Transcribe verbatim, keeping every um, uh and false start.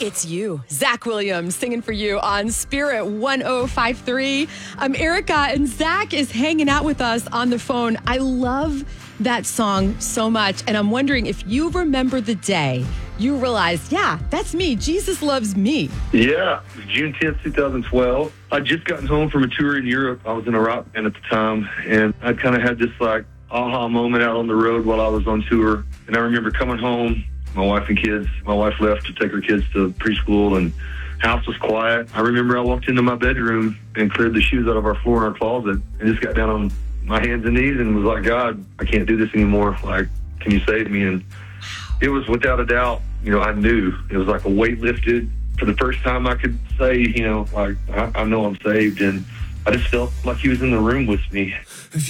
It's you, Zach Williams, singing for you on Spirit one oh five three. I'm Erica, and Zach is hanging out with us on the phone. I love that song so much, and I'm wondering if you remember the day you realized, yeah, that's me. Jesus loves me. Yeah, June tenth, twenty twelve. I'd just gotten home from a tour in Europe. I was in a rock band at the time, and I kind of had this, like, aha moment out on the road while I was on tour. And I remember coming home, my wife and kids. My wife left to take her kids to preschool, and house was quiet. I remember I walked into my bedroom and cleared the shoes out of our floor in our closet and just got down on my hands and knees and was like, God, I can't do this anymore. Like, can you save me? And it was without a doubt, you know, I knew. It was like a weight lifted. For the first time I could say, you know, like, I, I know I'm saved. And I just felt like he was in the room with me.